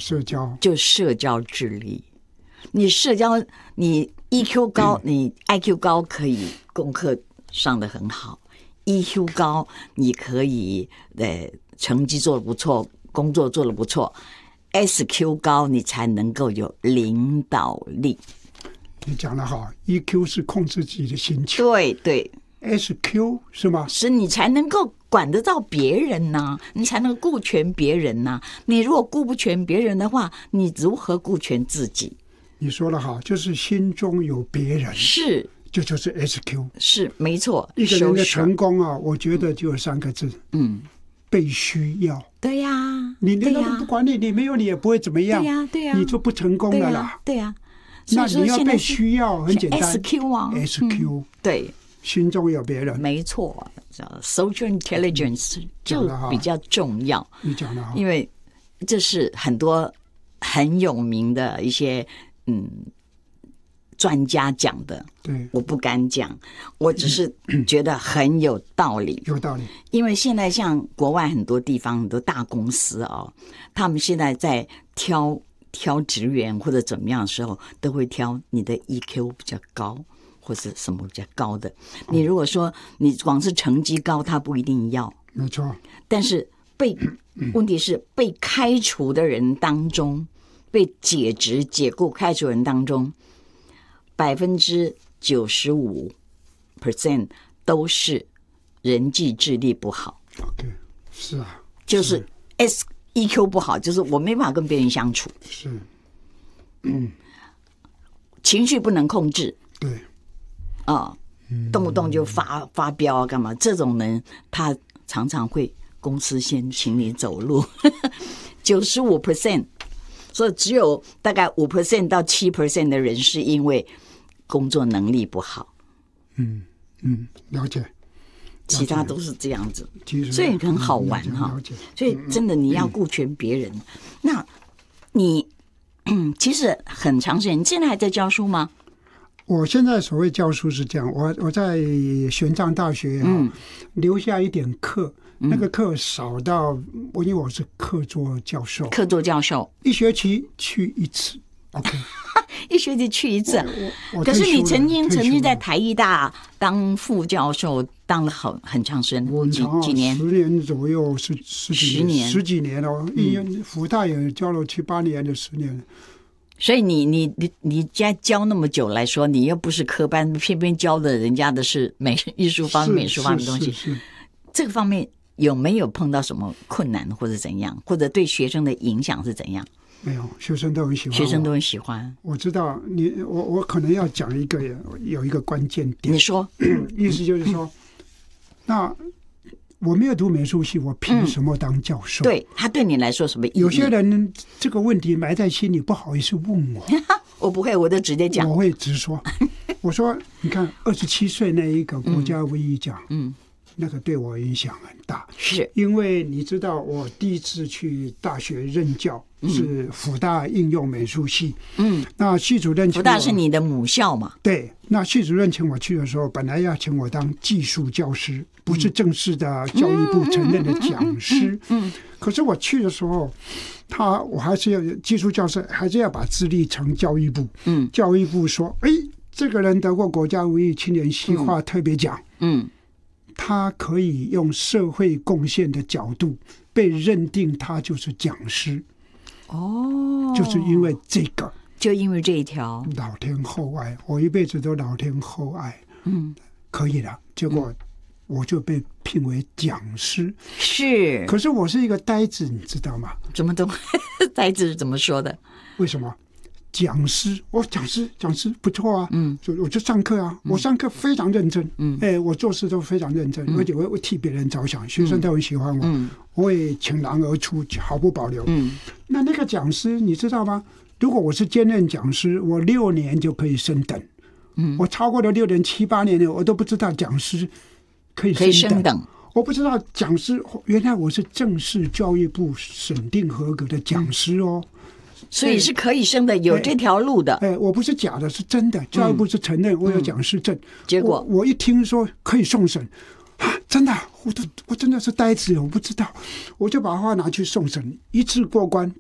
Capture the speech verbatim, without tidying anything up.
社交就社交智力。你社交，你 E Q 高，嗯、你 I Q 高，可以功课上得很好 ；E Q 高，你可以呃成绩做得不错，工作做得不错。S Q 高，你才能够有领导力。 你讲得好 ，E Q 是控制自己的心情， 对对 ，S Q 是吗？ 是你才能够管得到别人呐、啊，你才能顾全别人呐、啊。你如果顾不全别人的话，你如何顾全自己？ 你说得好，就是心中有别人， 是， 这就是 S Q， 是没错。 一个人的成功啊，我觉得就有三个字， 嗯， 被需要。 对呀、啊， 你人家都不管你，你没有你也不会怎么样， 对呀、啊，对呀、啊， 你就不成功了啦， 对呀、啊。 那你要被需要，很简单 ，S Q 啊 ，S Q，、嗯、 对， 心中有别人， 没错 ，social intelligence 就比较重要。 你讲的好， 因为这是很多很有名的一些嗯专家讲的， 对， 我不敢讲，我只是觉得很有道理， 有道理。 因为现在像国外很多地方很多大公司哦，他们现在在挑。挑职员或者怎么样的时候，都会挑你的 E Q 比较高，或者什么比较高的。你如果说你光是成绩高，他不一定要， 没错。 但是被问题是被开除的人当中，被解职解雇开除人当中，百分之九十五 percent 都是人际智力不好。 OK， 是啊， 就是 S。E Q 不好，就是我没办法跟别人相处， 是，嗯， 情绪不能控制， 对， 啊、嗯，动不动就发发飙啊，干嘛？这种人他常常会公司先请你走路，九十五 percent， 所以只有大概五 percent 到七 percent 的人是因为工作能力不好， 嗯嗯，了解。 其他都是这样子，所以很好玩哈。所以真的你要顾全别人。嗯、那你其实很长时间，你现在还在教书吗？ 我现在所谓教书是这样，我我在玄奘大学啊、嗯、留下一点课，那个课少到我因为我是客座教授， 客座教授一学期去一次。OK， 一学期去一次。可是你曾经曾经在台艺大当副教授，当了很很长时间，几几年？ 十年左右，十十几年， 十几年哦。嗯，福大也教了七八年的十年。 所以你你你你家教那么久来说，你又不是科班，偏偏教的人家的是美艺术方面、美术方面的东西。 是是是这个方面有没有碰到什么困难，或者怎样，或者对学生的影响是怎样？ 没有，学生都很喜欢， 学生都很喜欢。 我知道你，我我可能要讲一个有一个关键点。 你说， 意思就是说，那我没有读美术系，我凭什么当教授？ 嗯、对他对你来说什么意义？ 有些人这个问题埋在心里，不好意思问我。 我不会，我就直接讲。 我会直说。我说，你看，二十七岁那一个国家文艺奖，嗯。嗯那个对我影响很大， 是因为你知道，我第一次去大学任教是辅大应用美术系，嗯，那系主任辅大是你的母校嘛？ 对，那系主任请我去的时候，本来要请我当技术教师，不是正式的教育部承认的讲师，嗯，嗯可是我去的时候，他我还是要技术教师，还是要把资历呈教育部，嗯，教育部说，哎，这个人得过国家文艺青年系画特别奖，嗯。嗯他可以用社会贡献的角度被认定，他就是讲师。 哦， 就是因为这个， 就因为这一条， 老天厚爱，我一辈子都老天厚爱。嗯，可以了。结果我就被聘为讲师。 是， 可是我是一个呆子，你知道吗？ 怎么都呆子是怎么说的？ 为什么？讲师，我讲师，讲师不错啊，嗯，就我就上课啊，嗯、我上课非常认真，嗯，哎，我做事都非常认真，嗯、而且我会替别人着想，学生都很喜欢我，嗯，我也倾囊而出，毫不保留，嗯，那那个讲师你知道吗？如果我是兼任讲师，我六年就可以升等，嗯，我超过了六年七八年了，我都不知道讲师可以升等，可以升等，我不知道讲师原来我是正式教育部审定合格的讲师哦。嗯所以是可以升的，有这条路的。 哎，哎我不是假的，是真的。教育部是承认我有讲师证。嗯嗯、 结果我，我一听说可以送审，啊，真的，我都我真的是呆子，我不知道，我就把话拿去送审，一次过关，